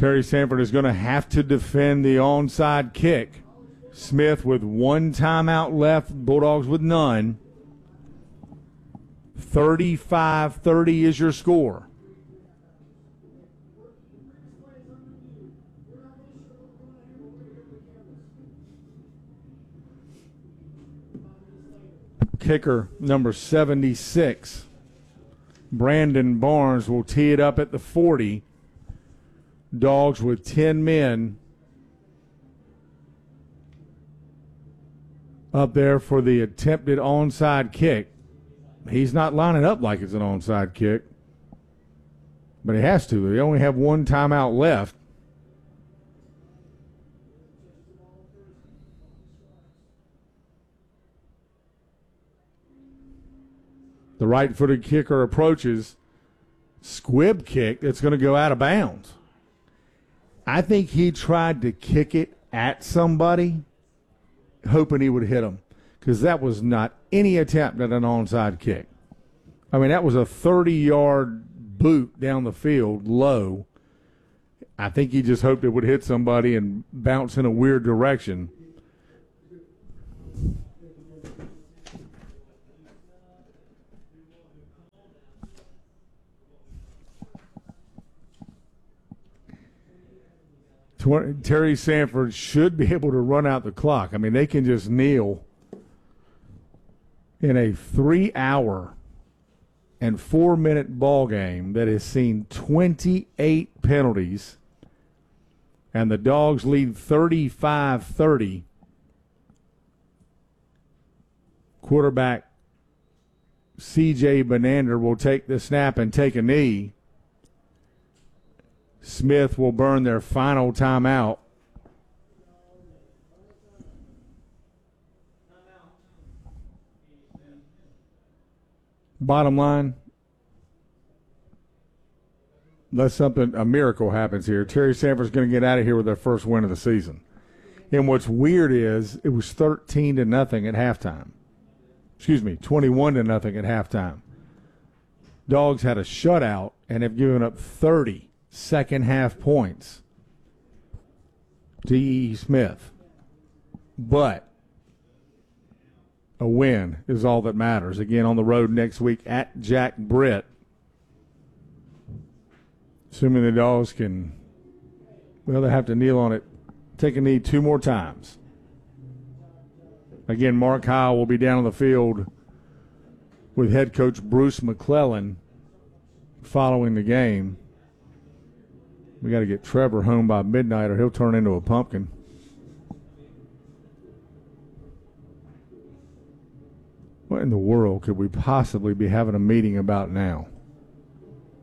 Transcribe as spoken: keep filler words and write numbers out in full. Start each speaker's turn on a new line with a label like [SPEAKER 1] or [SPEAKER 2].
[SPEAKER 1] Terry Sanford is going to have to defend the onside kick. Smith with one timeout left, Bulldogs with none. thirty-five thirty is your score. Kicker number seventy-six, Brandon Barnes, will tee it up at the forty. Dogs with ten men up there for the attempted onside kick. He's not lining up like it's an onside kick, but he has to. They only have one timeout left. The right-footed kicker approaches. Squib kick that's going to go out of bounds. I think he tried to kick it at somebody, hoping he would hit him, because that was not any attempt at an onside kick. I mean, that was a thirty-yard boot down the field, low. I think he just hoped it would hit somebody and bounce in a weird direction. Terry Sanford should be able to run out the clock. I mean, they can just kneel in a three-hour and four-minute ball game that has seen twenty-eight penalties, and the Dogs lead thirty-five thirty. Quarterback C J Benander will take the snap and take a knee. Smith will burn their final timeout. Bottom line, unless something, a miracle happens here, Terry Sanford's going to get out of here with their first win of the season. And what's weird is it was thirteen to nothing at halftime. Excuse me, twenty-one to nothing at halftime. Dogs had a shutout and have given up thirty second half points to E E. Smith. But a win is all that matters. Again, on the road next week at Jack Britt. Assuming the Dogs can, well, they have to kneel on it, take a knee two more times. Again, Mark Howell will be down on the field with head coach Bruce McClellan following the game. We got to get Trevor home by midnight or he'll turn into a pumpkin. What in the world could we possibly be having a meeting about now?